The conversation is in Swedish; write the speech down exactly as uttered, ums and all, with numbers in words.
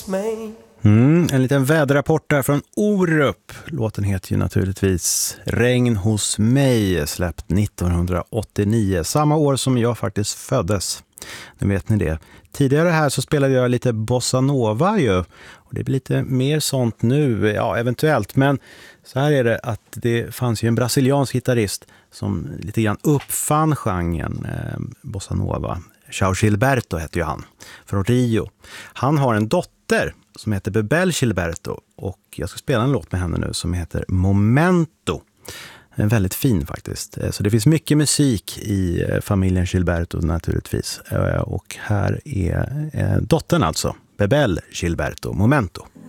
hos mig. Mm, en liten väderrapport där från Orup. Låten heter ju naturligtvis Regn hos mig, släppt nittonhundraåttionio, samma år som jag faktiskt föddes. Nu vet ni det. Tidigare här så spelade jag lite bossa nova ju, och det blir lite mer sånt nu, ja eventuellt, men så här är det att det fanns ju en brasiliansk gitarrist som lite grann uppfann genren eh, bossa nova. João Gilberto heter ju han, från Rio. Han har en dotter som heter Bebel Gilberto, och jag ska spela en låt med henne nu som heter Momento. Den är väldigt fin faktiskt. Så det finns mycket musik i familjen Gilberto naturligtvis. Och här är dottern alltså, Bebel Gilberto, Momento.